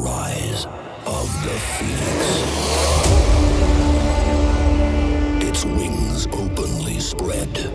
rise of the phoenix. Its wings openly spread.